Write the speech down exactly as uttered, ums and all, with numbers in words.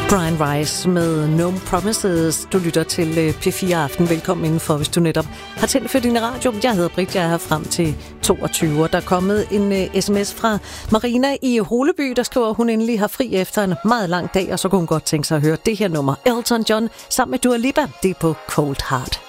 Brian Rice med No Promises. Du lytter til P fire Aften. Velkommen indenfor, hvis du netop har tændt for din radio. Jeg hedder Britt, jeg er her frem til toogtyve. Der er kommet en uh, sms fra Marina i Holeby, der skriver, at hun endelig har fri efter en meget lang dag, og så kunne hun godt tænke sig at høre det her nummer. Elton John sammen med Dua Lipa. Det er på Cold Heart.